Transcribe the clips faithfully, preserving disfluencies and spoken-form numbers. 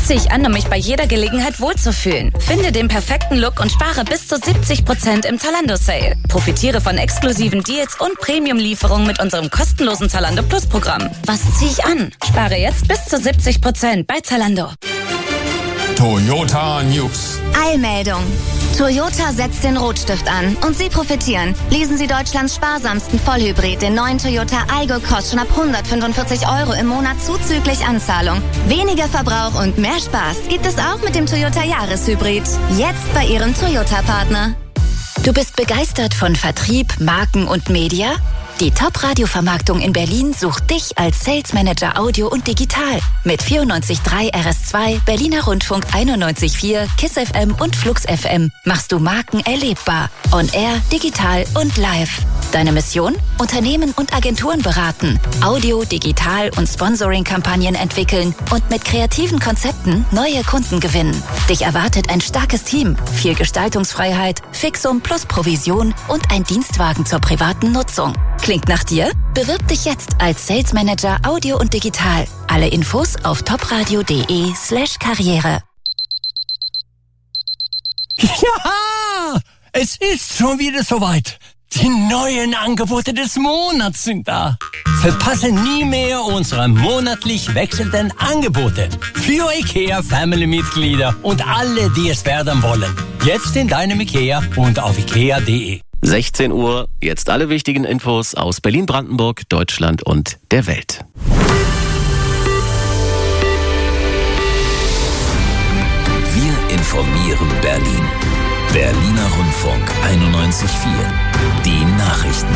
ziehe ich an, um mich bei jeder Gelegenheit wohlzufühlen. Finde den perfekten Look und spare bis zu siebzig Prozent im Zalando-Sale. Profitiere von exklusiven Deals und Premium-Lieferungen mit unserem kostenlosen Zalando Plus-Programm. Was ziehe ich an? Spare jetzt bis zu siebzig Prozent bei Zalando. Toyota News. Eilmeldung. Toyota setzt den Rotstift an und Sie profitieren. Lesen Sie Deutschlands sparsamsten Vollhybrid, den neuen Toyota Aygo, kostet schon ab hundertfünfundvierzig Euro im Monat zuzüglich Anzahlung. Weniger Verbrauch und mehr Spaß gibt es auch mit dem Toyota Jahreshybrid. Jetzt bei Ihrem Toyota-Partner. Du bist begeistert von Vertrieb, Marken und Media? Die Top-Radio-Vermarktung in Berlin sucht dich als Sales Manager Audio und Digital. Mit vierundneunzig Komma drei R S zwei, Berliner Rundfunk einundneunzig Komma vier, KISS F M und Flux F M machst du Marken erlebbar. On Air, digital und live. Deine Mission? Unternehmen und Agenturen beraten, Audio, Digital und Sponsoring-Kampagnen entwickeln und mit kreativen Konzepten neue Kunden gewinnen. Dich erwartet ein starkes Team, viel Gestaltungsfreiheit, Fixum plus Provision und ein Dienstwagen zur privaten Nutzung. Klingt nach dir? Bewirb dich jetzt als Sales Manager Audio und Digital. Alle Infos auf topradio.de slash Karriere. Ja, es ist schon wieder soweit. Die neuen Angebote des Monats sind da. Verpasse nie mehr unsere monatlich wechselnden Angebote für IKEA Family-Mitglieder und alle, die es werden wollen. Jetzt in deinem IKEA und auf ikea punkt de. sechzehn Uhr, jetzt alle wichtigen Infos aus Berlin, Brandenburg, Deutschland und der Welt. Wir informieren Berlin. Berliner Rundfunk einundneunzig Komma vier. Die Nachrichten.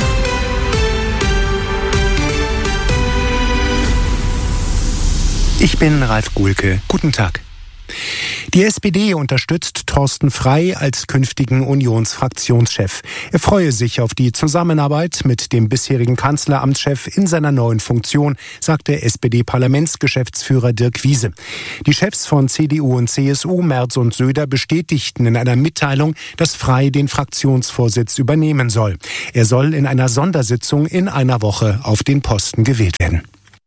Ich bin Ralf Guhlke. Guten Tag. Die S P D unterstützt Thorsten Frey als künftigen Unionsfraktionschef. Er freue sich auf die Zusammenarbeit mit dem bisherigen Kanzleramtschef in seiner neuen Funktion, sagte S P D-Parlamentsgeschäftsführer Dirk Wiese. Die Chefs von C D U und C S U, Merz und Söder, bestätigten in einer Mitteilung, dass Frey den Fraktionsvorsitz übernehmen soll. Er soll in einer Sondersitzung in einer Woche auf den Posten gewählt werden.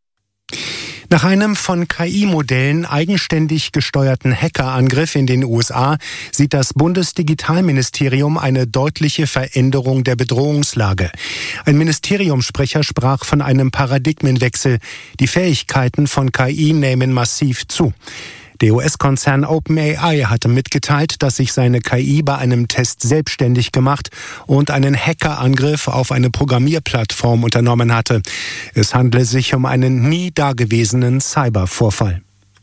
Nach einem von K I-Modellen eigenständig gesteuerten Hackerangriff in den U S A sieht das Bundesdigitalministerium eine deutliche Veränderung der Bedrohungslage. Ein Ministeriumssprecher sprach von einem Paradigmenwechsel. Die Fähigkeiten von K I nehmen massiv zu. Der U S-Konzern OpenAI hatte mitgeteilt, dass sich seine K I bei einem Test selbstständig gemacht und einen Hackerangriff auf eine Programmierplattform unternommen hatte. Es handle sich um einen nie dagewesenen Cybervorfall.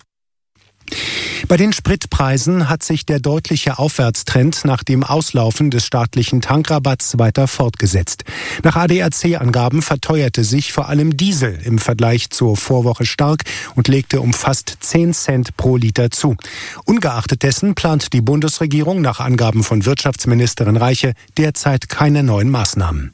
Bei den Spritpreisen hat sich der deutliche Aufwärtstrend nach dem Auslaufen des staatlichen Tankrabatts weiter fortgesetzt. Nach A D A C-Angaben verteuerte sich vor allem Diesel im Vergleich zur Vorwoche stark und legte um fast zehn Cent pro Liter zu. Ungeachtet dessen plant die Bundesregierung nach Angaben von Wirtschaftsministerin Reiche derzeit keine neuen Maßnahmen.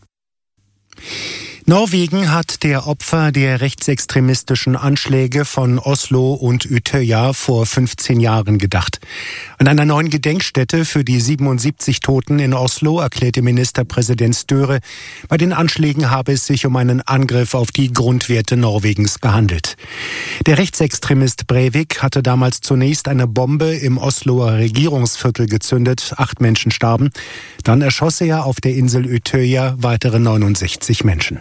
Norwegen hat der Opfer der rechtsextremistischen Anschläge von Oslo und Utøya vor fünfzehn Jahren gedacht. An einer neuen Gedenkstätte für die siebenundsiebzig Toten in Oslo erklärte Ministerpräsident Støre, bei den Anschlägen habe es sich um einen Angriff auf die Grundwerte Norwegens gehandelt. Der Rechtsextremist Breivik hatte damals zunächst eine Bombe im Osloer Regierungsviertel gezündet, acht Menschen starben. Dann erschoss er auf der Insel Utøya weitere neunundsechzig Menschen.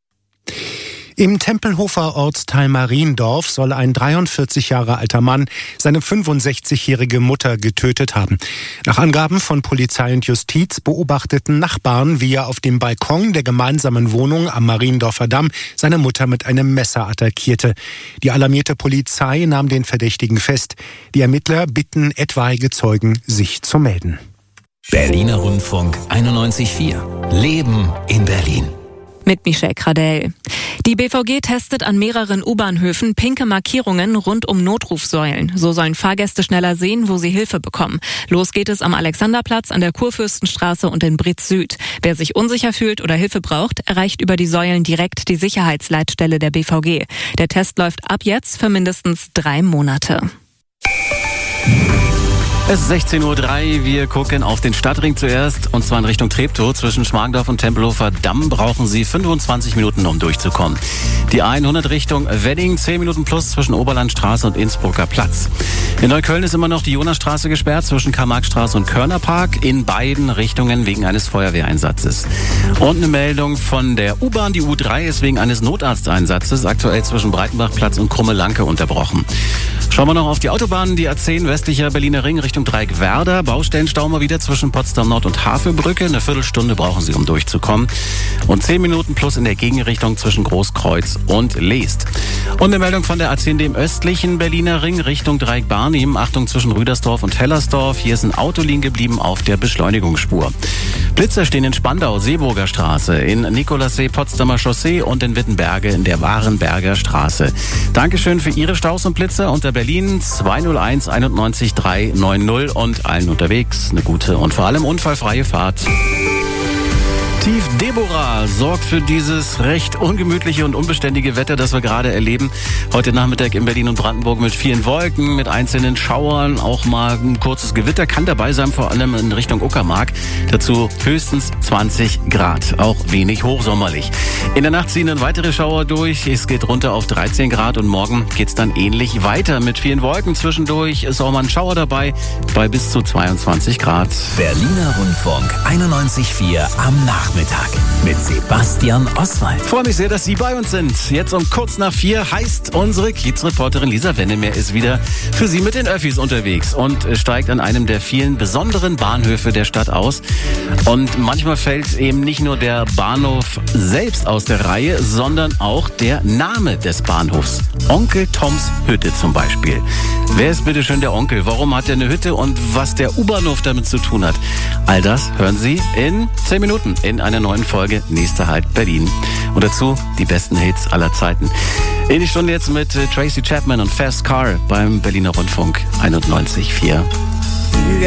Im Tempelhofer Ortsteil Mariendorf soll ein dreiundvierzig Jahre alter Mann seine fünfundsechzigjährige Mutter getötet haben. Nach Angaben von Polizei und Justiz beobachteten Nachbarn, wie er auf dem Balkon der gemeinsamen Wohnung am Mariendorfer Damm seine Mutter mit einem Messer attackierte. Die alarmierte Polizei nahm den Verdächtigen fest. Die Ermittler bitten etwaige Zeugen, sich zu melden. Berliner Rundfunk einundneunzig Komma vier. Leben in Berlin. Mit Michelle Kradell. Die B V G testet an mehreren U-Bahnhöfen pinke Markierungen rund um Notrufsäulen. So sollen Fahrgäste schneller sehen, wo sie Hilfe bekommen. Los geht es am Alexanderplatz, an der Kurfürstenstraße und in Britz Süd. Wer sich unsicher fühlt oder Hilfe braucht, erreicht über die Säulen direkt die Sicherheitsleitstelle der B V G. Der Test läuft ab jetzt für mindestens drei Monate. Es ist sechzehn Uhr drei, wir gucken auf den Stadtring zuerst, und zwar in Richtung Treptow. Zwischen Schmargendorf und Tempelhofer Damm brauchen Sie fünfundzwanzig Minuten, um durchzukommen. Die A hundert Richtung Wedding, zehn Minuten plus zwischen Oberlandstraße und Innsbrucker Platz. In Neukölln ist immer noch die Jonasstraße gesperrt zwischen Karl-Marx-Straße und Körnerpark, in beiden Richtungen wegen eines Feuerwehreinsatzes. Und eine Meldung von der U-Bahn, die U drei ist wegen eines Notarzteinsatzes aktuell zwischen Breitenbachplatz und Krumme-Lanke unterbrochen. Schauen wir noch auf die Autobahnen, die A zehn westlicher Berliner Ring Richtung Dreieck-Werder. Baustellenstau mal wieder zwischen Potsdam Nord und Havelbrücke. Eine Viertelstunde brauchen Sie, um durchzukommen. Und zehn Minuten plus in der Gegenrichtung zwischen Großkreuz und Leest. Und eine Meldung von der A zehn dem östlichen Berliner Ring Richtung Dreieck-Barnim. Achtung zwischen Rüdersdorf und Hellersdorf. Hier ist ein Auto liegen geblieben auf der Beschleunigungsspur. Blitzer stehen in Spandau, Seeburger Straße, in Nikolassee, Potsdamer Chaussee und in Wittenberge in der Warenberger Straße. Dankeschön für Ihre Staus und Blitzer unter Berlin zwei null eins einundneunzig drei neun null und allen unterwegs eine gute und vor allem unfallfreie Fahrt. Tief Deborah sorgt für dieses recht ungemütliche und unbeständige Wetter, das wir gerade erleben. Heute Nachmittag in Berlin und Brandenburg mit vielen Wolken, mit einzelnen Schauern, auch mal ein kurzes Gewitter kann dabei sein, vor allem in Richtung Uckermark. Dazu höchstens zwanzig Grad, auch wenig hochsommerlich. In der Nacht ziehen dann weitere Schauer durch, es geht runter auf dreizehn Grad und morgen geht's dann ähnlich weiter mit vielen Wolken. Zwischendurch ist auch mal ein Schauer dabei, bei bis zu zweiundzwanzig Grad. Berliner Rundfunk einundneunzig Komma vier am Nachmittag mit Sebastian Oswald. Ich freue mich sehr, dass Sie bei uns sind. Jetzt um kurz nach vier heißt unsere Kiezreporterin Lisa Wennemeer ist wieder für Sie mit den Öffis unterwegs und steigt an einem der vielen besonderen Bahnhöfe der Stadt aus. Und manchmal fällt eben nicht nur der Bahnhof selbst aus der Reihe, sondern auch der Name des Bahnhofs. Onkel Toms Hütte zum Beispiel. Wer ist bitte schön der Onkel? Warum hat er eine Hütte und was der U-Bahnhof damit zu tun hat? All das hören Sie in zehn Minuten in einer neuen Folge Nächster Halt Berlin. Und dazu die besten Hits aller Zeiten. In die Stunde jetzt mit Tracy Chapman und Fast Car beim Berliner Rundfunk einundneunzig Komma vier.